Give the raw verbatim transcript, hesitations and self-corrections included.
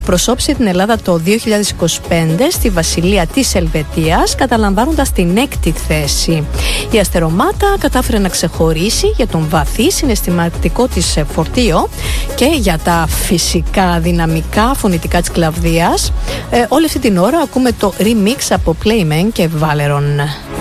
Προσώπησε την Ελλάδα το δύο χιλιάδες είκοσι πέντε στη Βασιλεία της Ελβετίας, καταλαμβάνοντας την έκτη θέση. Η Αστερομάτα κατάφερε να ξεχωρίσει για τον βαθύ συναισθηματικό της φορτίο και για τα φυσικά δυναμικά φωνητικά της Κλαβδίας. Ε, όλη αυτή την ώρα ακούμε το remix από Playmen και Valeron.